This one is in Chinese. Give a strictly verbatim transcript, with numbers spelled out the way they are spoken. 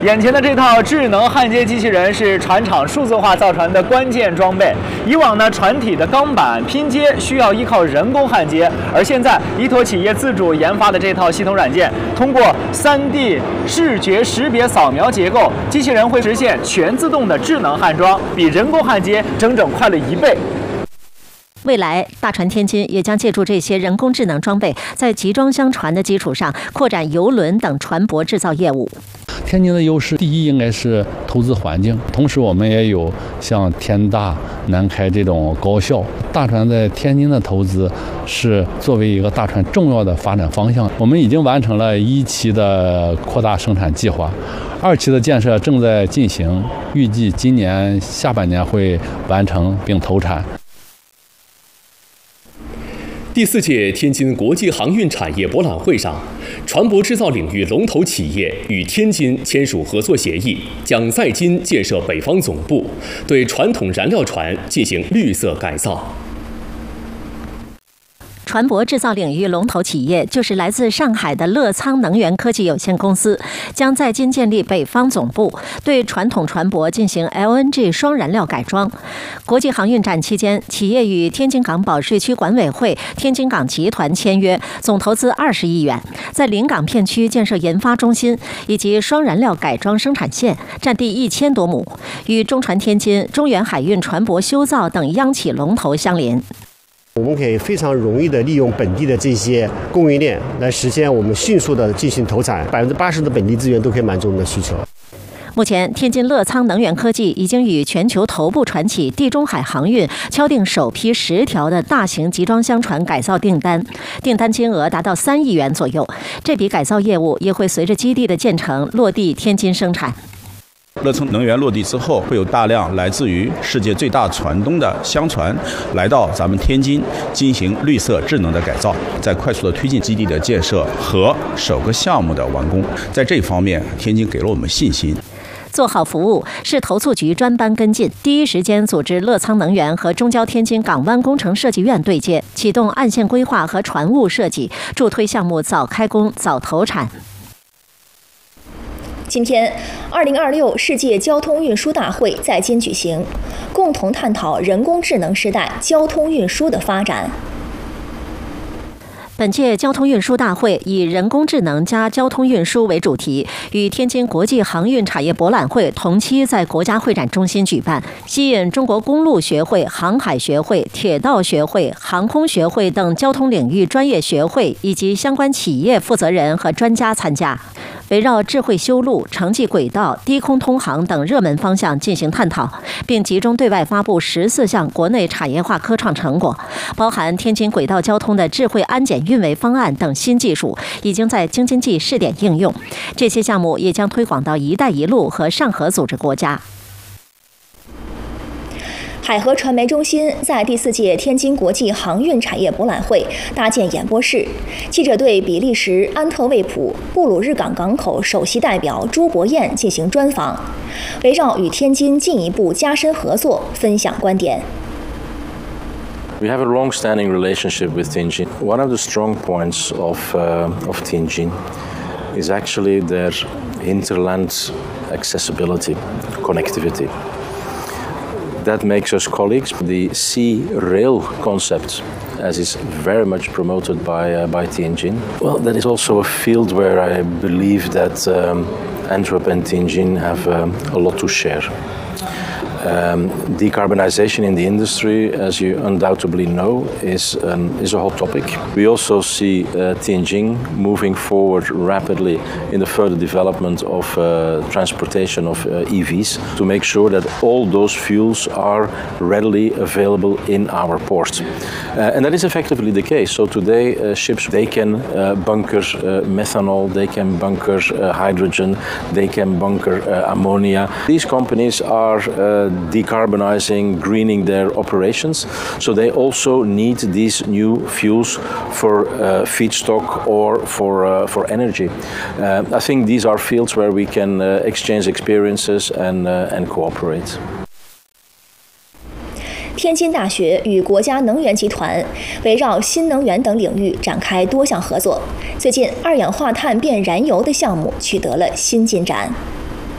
眼前的这套智能焊接机器人是船厂数字化造船的关键装备。以往呢，船体的钢板拼接需要依靠人工焊接，而现在依托企业自主研发的这套系统软件，通过 三 D 视觉识别扫描结构，机器人会实现全自动的智能焊装，比人工焊接整整快了一倍。 未来，大船天津也将借助这些人工智能装备，在集装箱船的基础上，扩展邮轮等船舶制造业务。 天津的优势，第一应该是投资环境，同时我们也有像天大、南开这种高校。大船在天津的投资是作为一个大船重要的发展方向。我们已经完成了一期的扩大生产计划，二期的建设正在进行，预计今年下半年会完成并投产。 第四届天津国际航运产业博览会上，船舶制造领域龙头企业与天津签署合作协议，将在津建设北方总部，对传统燃料船进行绿色改造。 船舶制造领域龙头企业就是来自上海的乐仓能源科技有限公司，将在津建立北方总部，对传统船舶进行 L N G 双燃料改装。国际航运展期间，企业与天津港保税区管委会、天津港集团签约，总投资二十亿元，在临港片区建设研发中心以及双燃料改装生产线，占地一千多亩，与中船天津、中远海运船舶修造等央企龙头相邻。 我们可以非常容易地利用本地的这些供应链，来实现我们迅速地进行投产，百分之八十的本地资源都可以满足我们的需求。 目前，天津乐仓能源科技已经与全球头部船企地中海航运敲定首批十条的大型集装箱船改造订单，订单金额达到三亿元左右。这笔改造业务也会随着基地的建成落地天津生产。 乐仓能源落地之后，会有大量来自于世界最大船东的箱船来到咱们天津进行绿色智能的改造，在快速的推进基地的建设和首个项目的完工。在这方面，天津给了我们信心。 做好服务是投促局专班跟进，第一时间组织乐仓能源和中交天津港湾工程设计院对接，启动岸线规划和船务设计，助推项目早开工、早投产。 今天，二零二六世界交通运输大会在津举行，共同探讨人工智能时代交通运输的发展。 本届交通运输大会以人工智能加交通运输为主题，与天津国际航运产业博览会同期在国家会展中心举办，吸引中国公路学会、航海学会、铁道学会、航空学会等交通领域专业学会以及相关企业负责人和专家参加。 围绕智慧修路、城际轨道、低空通航等热门方向进行探讨，并集中对外发布十四项国内产业化科创成果，包含天津轨道交通的智慧安检运维方案等新技术，已经在京津冀试点应用。这些项目也将推广到“一带一路”和上合组织国家。 海河传媒中心在第四届天津国际航运产业博览会搭建演播室，记者对比利时安特卫普布鲁日港港口首席代表朱博彦进行专访，围绕与天津进一步加深合作，分享观点。 We have a long-standing relationship with Tianjin. One of the strong points of uh, of Tianjin is actually their hinterland accessibility, connectivity. That makes us colleagues. The sea rail concept, as is very much promoted by uh, by Tianjin. Well, that is also a field where I believe that um, Antwerp and Tianjin have um, a lot to share. Um, decarbonization in the industry, as you undoubtedly know, is um, is a hot topic. We also see uh, Tianjin moving forward rapidly in the further development of uh, transportation of uh, E Vs to make sure that all those fuels are readily available in our ports, uh, and that is effectively the case. So today, uh, ships they can uh, bunker uh, methanol, they can bunker uh, hydrogen, they can bunker uh, ammonia. These companies are uh, decarbonizing, greening their operations. So they also need these new fuels for uh, feedstock or for uh, for energy. Uh, I think these are fields where we can uh, exchange experiences and uh, and cooperate. 天津大学与国家能源集团围绕新能源等领域展开多项合作。最近，二氧化碳变燃油的项目取得了新进展。